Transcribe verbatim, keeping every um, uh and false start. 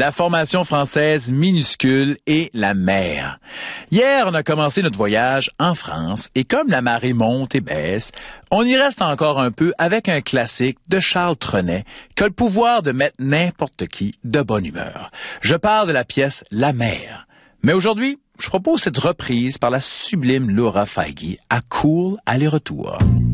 la formation française minuscule et la mer. Hier, on a commencé notre voyage en France et comme la marée monte et baisse, on y reste encore un peu avec un classique de Charles Trenet qui a le pouvoir de mettre n'importe qui de bonne humeur. Je parle de la pièce La mer. Mais aujourd'hui, je propose cette reprise par la sublime Laura Feige à Cool aller-retour.